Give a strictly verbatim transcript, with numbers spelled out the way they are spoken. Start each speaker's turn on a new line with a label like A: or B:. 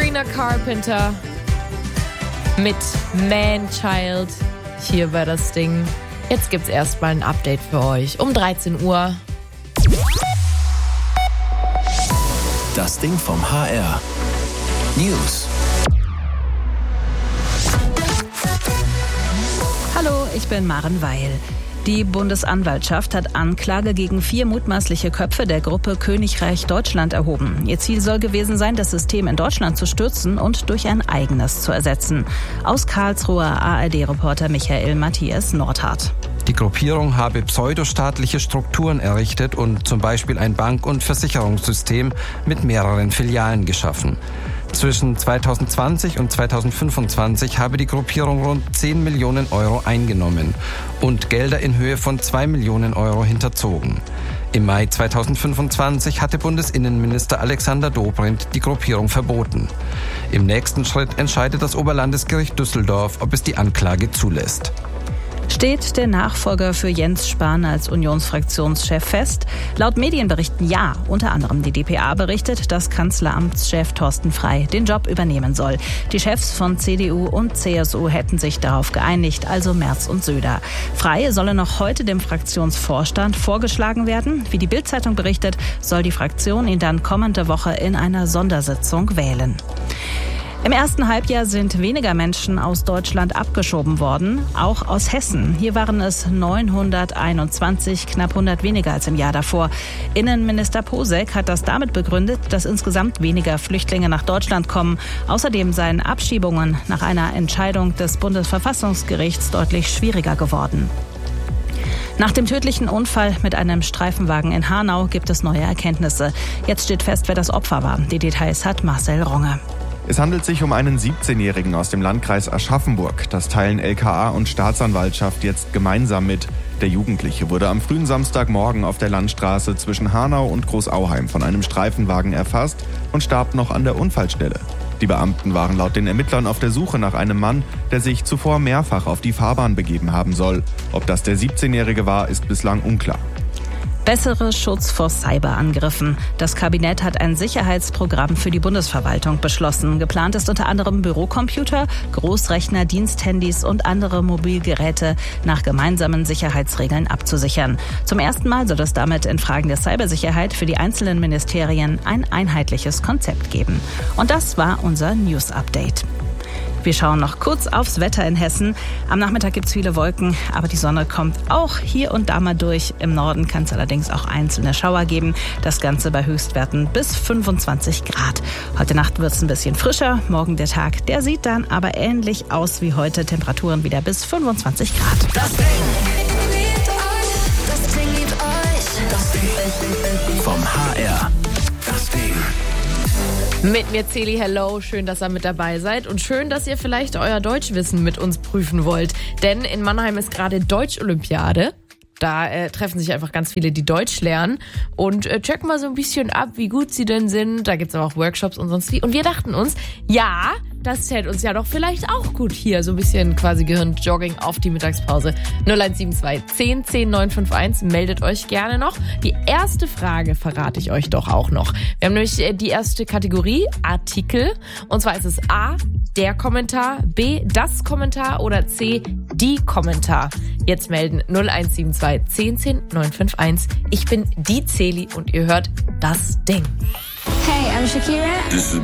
A: Sabrina Carpenter mit Man-Child hier bei das Ding. Jetzt gibt's erstmal ein Update für euch um dreizehn Uhr.
B: Das Ding vom H R. News.
C: Hallo, ich bin Maren Weil. Die Bundesanwaltschaft hat Anklage gegen vier mutmaßliche Köpfe der Gruppe Königreich Deutschland erhoben. Ihr Ziel soll gewesen sein, das System in Deutschland zu stürzen und durch ein eigenes zu ersetzen. Aus Karlsruhe A R D-Reporter Michael Matthias Nordhardt.
D: Die Gruppierung habe pseudostaatliche Strukturen errichtet und zum Beispiel ein Bank- und Versicherungssystem mit mehreren Filialen geschaffen. Zwischen zweitausendzwanzig und zweitausendfünfundzwanzig habe die Gruppierung rund zehn Millionen Euro eingenommen und Gelder in Höhe von zwei Millionen Euro hinterzogen. Im Mai zweitausendfünfundzwanzig hatte Bundesinnenminister Alexander Dobrindt die Gruppierung verboten. Im nächsten Schritt entscheidet das Oberlandesgericht Düsseldorf, ob es die Anklage zulässt.
C: Steht der Nachfolger für Jens Spahn als Unionsfraktionschef fest? Laut Medienberichten ja. Unter anderem die D P A berichtet, dass Kanzleramtschef Thorsten Frey den Job übernehmen soll. Die Chefs von C D U und C S U hätten sich darauf geeinigt, also Merz und Söder. Frey solle noch heute dem Fraktionsvorstand vorgeschlagen werden. Wie die Bild-Zeitung berichtet, soll die Fraktion ihn dann kommende Woche in einer Sondersitzung wählen. Im ersten Halbjahr sind weniger Menschen aus Deutschland abgeschoben worden, auch aus Hessen. Hier waren es neunhunderteinundzwanzig, knapp hundert weniger als im Jahr davor. Innenminister Posek hat das damit begründet, dass insgesamt weniger Flüchtlinge nach Deutschland kommen. Außerdem seien Abschiebungen nach einer Entscheidung des Bundesverfassungsgerichts deutlich schwieriger geworden. Nach dem tödlichen Unfall mit einem Streifenwagen in Hanau gibt es neue Erkenntnisse. Jetzt steht fest, wer das Opfer war. Die Details hat Marcel Ronge.
E: Es handelt sich um einen siebzehnjährigen aus dem Landkreis Aschaffenburg. Das teilen L K A und Staatsanwaltschaft jetzt gemeinsam mit. Der Jugendliche wurde am frühen Samstagmorgen auf der Landstraße zwischen Hanau und Großauheim von einem Streifenwagen erfasst und starb noch an der Unfallstelle. Die Beamten waren laut den Ermittlern auf der Suche nach einem Mann, der sich zuvor mehrfach auf die Fahrbahn begeben haben soll. Ob das der siebzehnjährige war, ist bislang unklar.
C: Bessere Schutz vor Cyberangriffen. Das Kabinett hat ein Sicherheitsprogramm für die Bundesverwaltung beschlossen. Geplant ist unter anderem Bürocomputer, Großrechner, Diensthandys und andere Mobilgeräte nach gemeinsamen Sicherheitsregeln abzusichern. Zum ersten Mal soll es damit in Fragen der Cybersicherheit für die einzelnen Ministerien ein einheitliches Konzept geben. Und das war unser News-Update. Wir schauen noch kurz aufs Wetter in Hessen. Am Nachmittag gibt es viele Wolken, aber die Sonne kommt auch hier und da mal durch. Im Norden kann es allerdings auch einzelne Schauer geben. Das Ganze bei Höchstwerten bis fünfundzwanzig Grad. Heute Nacht wird es ein bisschen frischer. Morgen der Tag, der sieht dann aber ähnlich aus wie heute. Temperaturen wieder bis fünfundzwanzig Grad.
B: Das Ding liebt euch. Das Ding liebt euch. Das Ding vom H R. Das Ding.
A: Mit mir Celi, hello, schön, dass ihr mit dabei seid und schön, dass ihr vielleicht euer Deutschwissen mit uns prüfen wollt, denn in Mannheim ist gerade Deutsch-Olympiade. Da äh, treffen sich einfach ganz viele, die Deutsch lernen und äh, checken mal so ein bisschen ab, wie gut sie denn sind. Da gibt's aber auch Workshops und sonst wie. Und wir dachten uns, ja, das täte uns ja doch vielleicht auch gut hier. So ein bisschen quasi Gehirnjogging auf die Mittagspause. null eins sieben zwei, zehn, zehn, neun fünf eins. Meldet euch gerne noch. Die erste Frage verrate ich euch doch auch noch. Wir haben nämlich die erste Kategorie, Artikel. Und zwar ist es A, der Kommentar, B, das Kommentar oder C, die Kommentar. Jetzt melden null eins sieben zwei, zehn, zehn, neun fünf eins. Ich bin die Celi und ihr hört das Ding.
F: Hey, I'm Shakira.